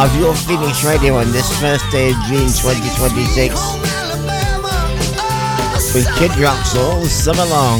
of your Phoenix Radio on this first day of June 2026 with Kid Rock's all summer long.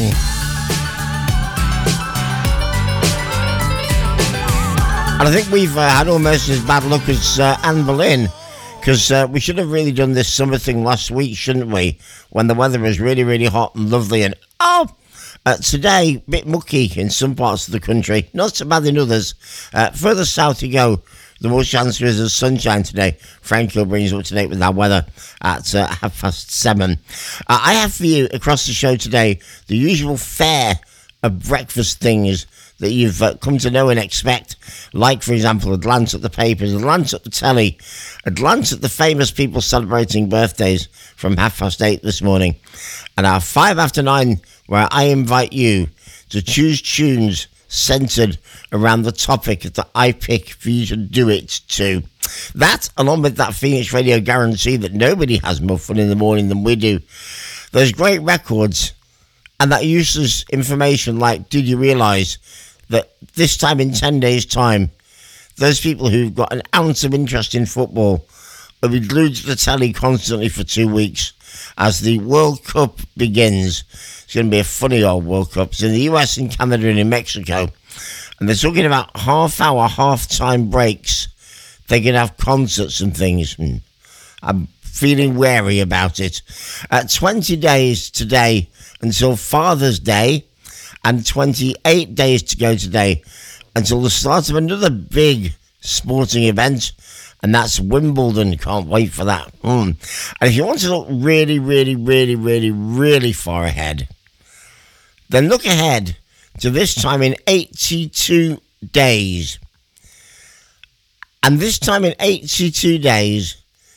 And I think we've had almost as bad luck as Anne Boleyn, because we should have really done this summer thing last week, shouldn't we, when the weather was really, really hot and lovely. And today, a bit mucky in some parts of the country, not so bad in others. Further south you go, the more chance there is of sunshine today. Franco brings you up to date with that weather at 7:30. I have for you across the show today the usual fare of breakfast things that you've come to know and expect, like, for example, a glance at the papers, a glance at the telly, a glance at the famous people celebrating birthdays from 8:30 this morning, and our 5 after 9, where I invite you to choose tunes centred around the topic that I pick for you to do it to. That, along with that Phoenix Radio guarantee that nobody has more fun in the morning than we do, those great records, and that useless information like, did you realise that this time in 10 days' time, those people who've got an ounce of interest in football will be glued to the telly constantly for 2 weeks as the World Cup begins. It's going to be a funny old World Cup. It's in the US and Canada and in Mexico. And they're talking about half-hour, half-time breaks. They're going to have concerts and things. And I'm feeling wary about it. 20 days today until Father's Day, and 28 days to go today until the start of another big sporting event, and that's Wimbledon. Can't wait for that. And if you want to look really, really, really, really, really far ahead, then look ahead to this time in 82 days. And this time in 82 days,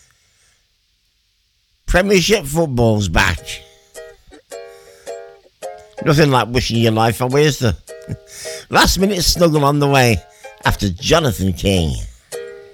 Premiership football's back. Nothing like wishing your life away, is there? Last minute snuggle on the way after Jonathan King.